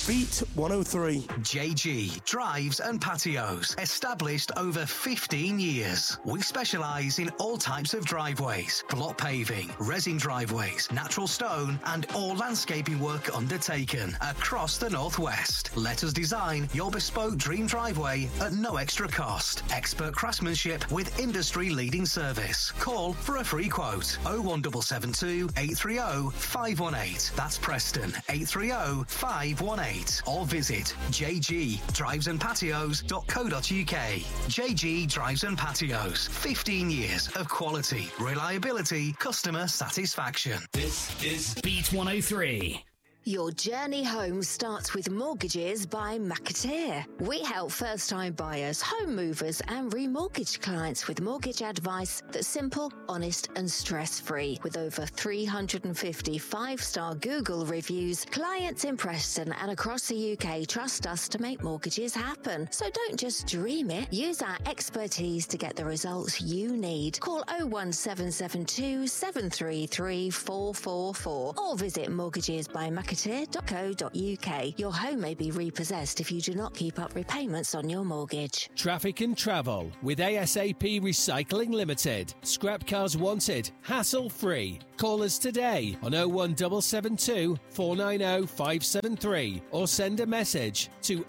Beat 103. JG Drives and Patios. Established over 15 years. We specialise in all types of driveways, block paving, resin driveways, natural stone, and all landscaping work undertaken across the Northwest. Let us design your bespoke dream driveway at no extra cost. Expert craftsmanship with industry-leading service. Call for a free quote. 01772 830 518. That's Preston 830 518. Or visit jgdrivesandpatios.co.uk. JG Drives and Patios. 15 years of quality, reliability, customer satisfaction. This is Beat 103. Your journey home starts with Mortgages by McAteer. We help first-time buyers, home movers and remortgage clients with mortgage advice that's simple, honest and stress-free. With over 350 five-star Google reviews, clients in Preston and across the UK trust us to make mortgages happen. So don't just dream it. Use our expertise to get the results you need. Call 01772 733 444 or visit mortgagesbymcAteer.co.uk. Your home may be repossessed if you do not keep up repayments on your mortgage. Traffic and travel with ASAP Recycling Limited. Scrap cars wanted, hassle-free. Call us today on 01772 490 573 or send a message to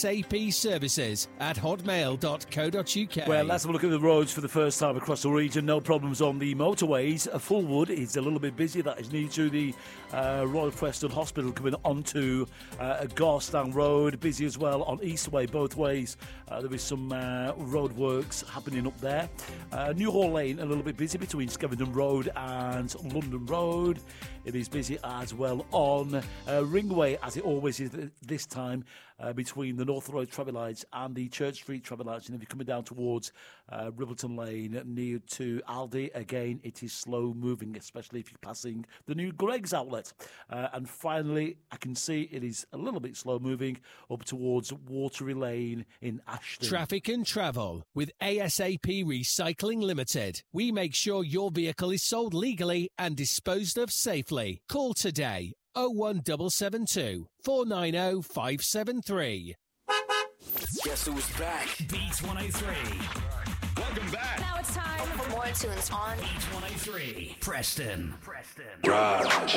asapservices@hotmail.co.uk. Well, let's have a look at the roads for the first time across the region. No problems on the motorways. Fullwood is a little bit busy. That is near to the Royal Preston Hospital coming onto Garstown Road. Busy as well on Eastway both ways. There is some road works happening up there. Newhall Lane a little bit busy between Skevington Road and London Road. It is busy as well on Ringway, as it always is this time, between the North Road traffic lights and the Church Street traffic lights. And if you're coming down towards Ribbleton Lane near to Aldi, again, it is slow moving, especially if you're passing the new Greggs outlet. And finally, I can see it is a little bit slow moving up towards Watery Lane in Ashton. Traffic and travel with ASAP Recycling Limited. We make sure your vehicle is sold legally and disposed of safely. Call today 01772 490 573. Guess who's back? Beat 103. Welcome back. Now it's time for more tunes on Beat 103. Preston. Raj.